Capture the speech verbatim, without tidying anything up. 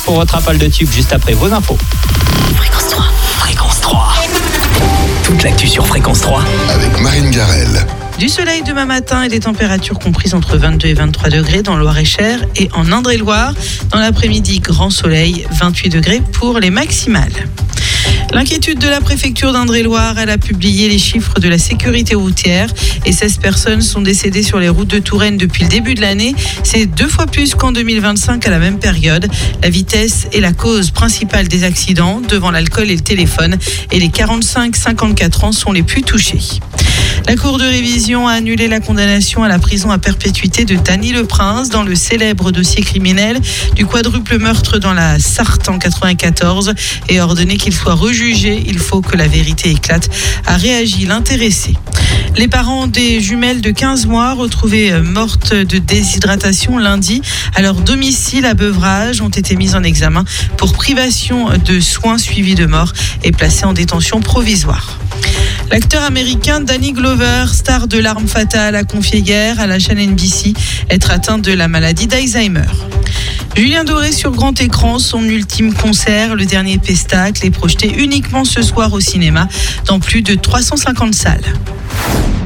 pour votre rappel de tube juste après vos infos. Fréquence trois. Fréquence trois. Toute l'actu sur Fréquence trois. Avec Marine Garrel. Du soleil demain matin et des températures comprises entre vingt-deux et vingt-trois degrés dans le Loir-et-Cher et en Indre-et-Loire. Dans l'après-midi, grand soleil, vingt-huit degrés pour les maximales. L'inquiétude de la préfecture d'Indre-et-Loire, elle a publié les chiffres de la sécurité routière et seize personnes sont décédées sur les routes de Touraine depuis le début de l'année. C'est deux fois plus qu'en deux mille vingt-cinq à la même période. La vitesse est la cause principale des accidents devant l'alcool et le téléphone et les quarante-cinq à cinquante-quatre ans sont les plus touchés. La Cour de révision a annulé la condamnation à la prison à perpétuité de Dany Le Prince dans le célèbre dossier criminel du quadruple meurtre dans la Sarthe en quatre-vingt-quatorze et a ordonné qu'il soit rejugé. Il faut que la vérité éclate, a réagi l'intéressé. Les parents des jumelles de quinze mois retrouvées mortes de déshydratation lundi à leur domicile à Beuvrages ont été mis en examen pour privation de soins suivis de mort et placés en détention provisoire. L'acteur américain Danny Glover, star de L'Arme fatale, a confié hier à la chaîne N B C être atteint de la maladie d'Alzheimer. Julien Doré sur grand écran, son ultime concert, le dernier Pestacle, est projeté uniquement ce soir au cinéma dans plus de trois cent cinquante salles.